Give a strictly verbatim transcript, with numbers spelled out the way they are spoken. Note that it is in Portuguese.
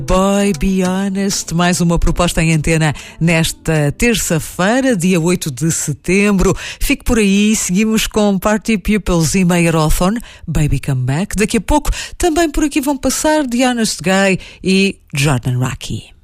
Boy, Be Honest, mais uma proposta em antena nesta terça-feira, dia oito de setembro. Fique por aí, seguimos com Party Pupils e Mayer Hawthorne, Baby Come Back. Daqui a pouco também por aqui vão passar The Honest Guy e Jordan Rakey.